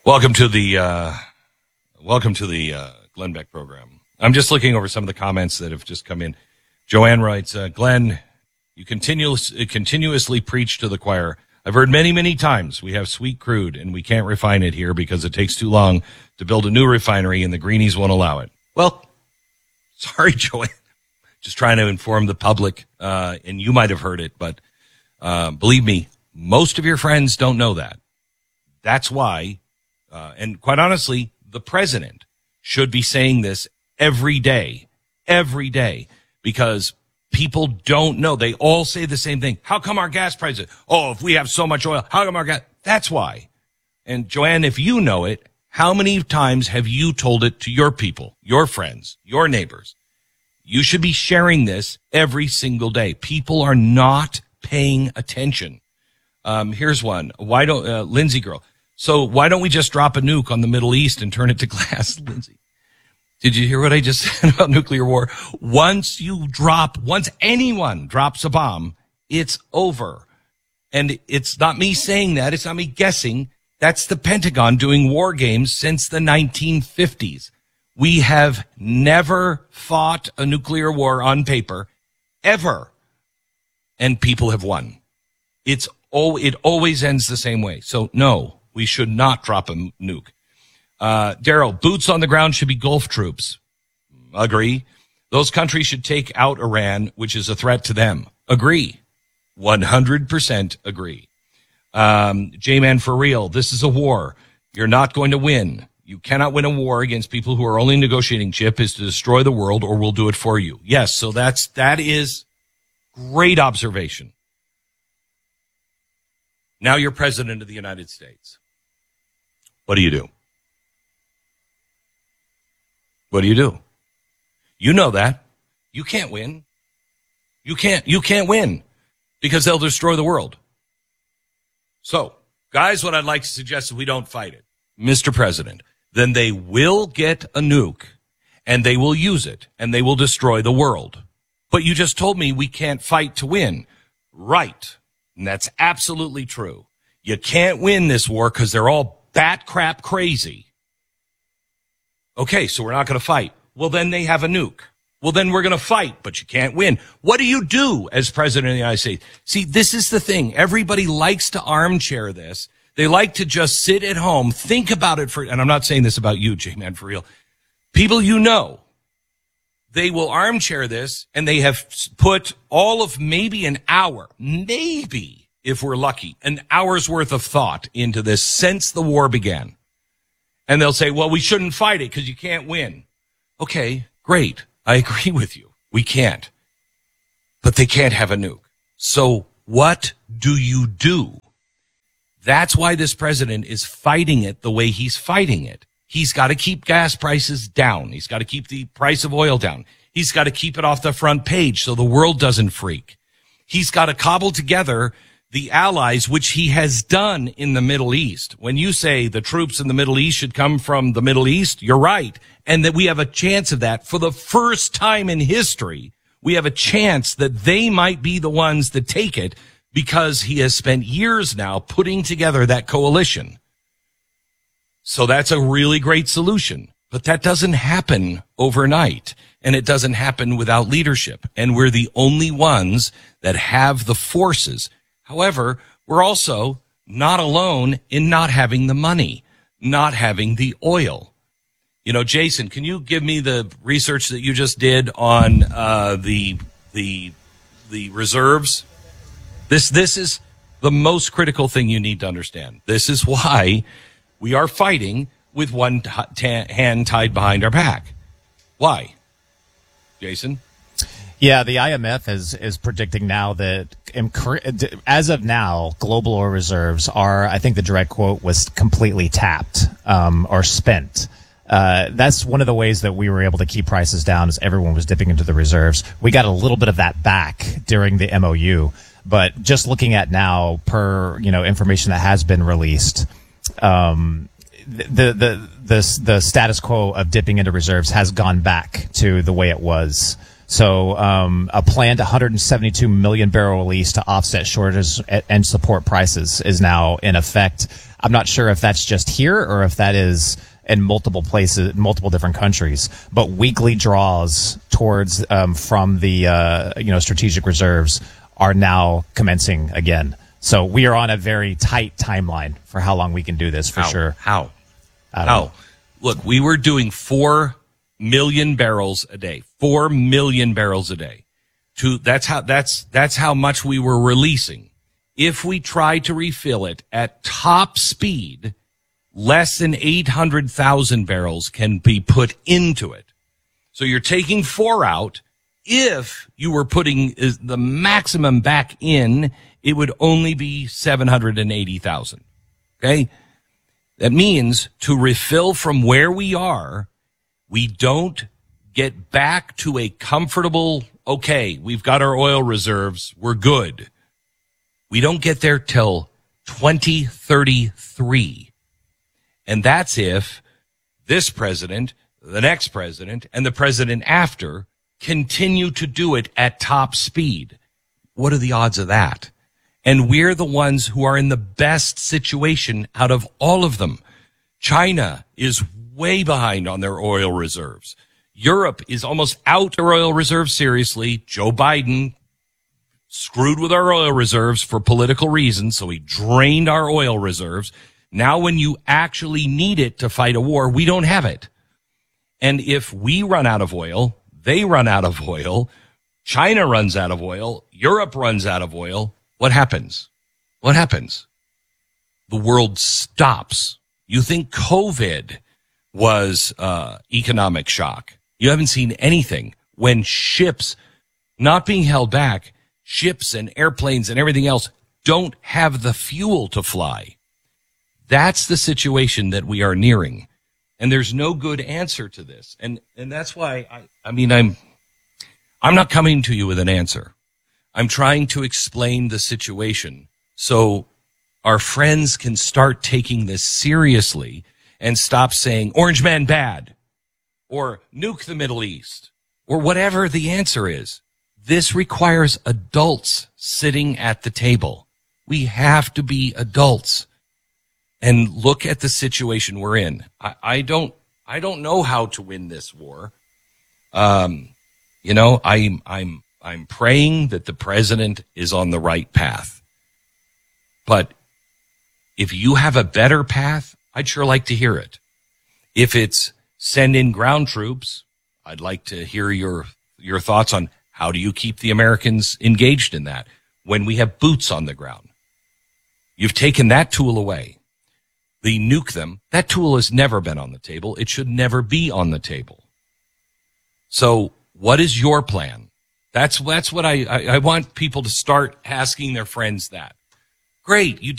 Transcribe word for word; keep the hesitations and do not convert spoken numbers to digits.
Welcome to the uh, welcome to the uh, Glenn Beck program. I'm just looking over some of the comments that have just come in. Joanne writes, uh, Glenn, you continuous, continuously preach to the choir. I've heard many, many times we have sweet crude and we can't refine it here because it takes too long to build a new refinery and the greenies won't allow it. Well, sorry, Joanne. Just trying to inform the public, uh, and you might have heard it, but uh, believe me, most of your friends don't know that. That's why, uh, and quite honestly, the president should be saying this every day, every day, because people don't know. They all say the same thing. How come our gas prices? Oh, if we have so much oil, how come our gas? That's why. And Joanne, if you know it, how many times have you told it to your people, your friends, your neighbors? You should be sharing this every single day. People are not paying attention. Um, here's one. Why don't, uh, Lindsay girl. So why don't we just drop a nuke on the Middle East and turn it to glass, Lindsay? Did you hear what I just said about nuclear war? Once you drop, once anyone drops a bomb, it's over. And it's not me saying that. It's not me guessing. That's the Pentagon doing war games since the nineteen fifties. We have never fought a nuclear war on paper, ever. And people have won. It's oh, it always ends the same way. So no, we should not drop a nuke. Uh, Daryl, boots on the ground should be Gulf troops. Agree. Those countries should take out Iran, which is a threat to them. Agree. one hundred percent agree. Um, J-Man, for real, this is a war. You're not going to win. You cannot win a war against people who are only negotiating chip is to destroy the world, or we'll do it for you. Yes, so that's, that is great observation. Now you're president of the United States. What do you do? What do you do? You know that. You can't win. You can't, you can't win because they'll destroy the world. So, guys, what I'd like to suggest is we don't fight it. Mister President, then they will get a nuke and they will use it and they will destroy the world. But you just told me we can't fight to win. Right. And that's absolutely true. You can't win this war because they're all bat crap crazy. Okay, so we're not going to fight. Well, then they have a nuke. Well, then we're going to fight, but you can't win. What do you do as president of the United States? See, this is the thing. Everybody likes to armchair this. They like to just sit at home, think about it for, and I'm not saying this about you, J-Man, for real. People you know, they will armchair this, and they have put all of maybe an hour, maybe, if we're lucky, an hour's worth of thought into this since the war began. And they'll say, well, we shouldn't fight it because you can't win. Okay, great. I agree with you. We can't. But they can't have a nuke. So what do you do? That's why this president is fighting it the way he's fighting it. He's got to keep gas prices down. He's got to keep the price of oil down. He's got to keep it off the front page so the world doesn't freak. He's got to cobble together the allies, which he has done in the Middle East. When you say the troops in the Middle East should come from the Middle East, you're right. And that we have a chance of that for the first time in history. We have a chance that they might be the ones that take it because he has spent years now putting together that coalition. So that's a really great solution. But that doesn't happen overnight. And it doesn't happen without leadership. And we're the only ones that have the forces. However, we're also not alone in not having the money, not having the oil. You know, Jason, can you give me the research that you just did on uh, the the the reserves? This this is the most critical thing you need to understand. This is why we are fighting with one t- t- hand tied behind our back. Why, Jason? Yeah, the I M F is is predicting now that as of now, global oil reserves are, I think the direct quote was completely tapped um, or spent. Uh, that's one of the ways that we were able to keep prices down as everyone was dipping into the reserves. We got a little bit of that back during the M O U, but just looking at now per, you know, information that has been released, um, the, the, the, the status quo of dipping into reserves has gone back to the way it was. So um, a planned one hundred seventy-two million barrel release to offset shortages and support prices is now in effect. I'm not sure if that's just here or if that is in multiple places, multiple different countries. But weekly draws towards um, from the uh, you know strategic reserves are now commencing again. So we are on a very tight timeline for how long we can do this for How? sure. How? I don't How? know. Look, we were doing four million barrels a day. Four million barrels a day. To that's how that's that's how much we were releasing. If we try to refill it at top speed, less than eight hundred thousand barrels can be put into it. So you're taking four out. If you were putting the maximum back in, it would only be seven hundred eighty thousand. Okay? That means to refill from where we are, we don't get back to a comfortable, okay, we've got our oil reserves, we're good. We don't get there till twenty thirty-three. And that's if this president, the next president, and the president after continue to do it at top speed. What are the odds of that? And we're the ones who are in the best situation out of all of them. China is way behind on their oil reserves. Europe is almost out their oil reserves seriously. Joe Biden screwed with our oil reserves for political reasons, so he drained our oil reserves. Now when you actually need it to fight a war, we don't have it. And if we run out of oil, they run out of oil, China runs out of oil, Europe runs out of oil, what happens? What happens? The world stops. You think COVID was uh economic shock. You haven't seen anything when ships not being held back, ships and airplanes and everything else don't have the fuel to fly. That's the situation that we are nearing. And there's no good answer to this. And and that's why I I mean I'm I'm not coming to you with an answer. I'm trying to explain the situation so our friends can start taking this seriously and stop saying Orange Man bad or nuke the Middle East or whatever the answer is. This requires adults sitting at the table. We have to be adults and look at the situation we're in. I, I don't I don't know how to win this war. Um, you know, I'm I'm I'm praying that the president is on the right path. But if you have a better path, I'd sure like to hear it. If it's send in ground troops, I'd like to hear your your thoughts on how do you keep the Americans engaged in that when we have boots on the ground. You've taken that tool away. The nuke them, that tool has never been on the table. It should never be on the table. So what is your plan? That's that's what I, I, I want people to start asking their friends that. Great, you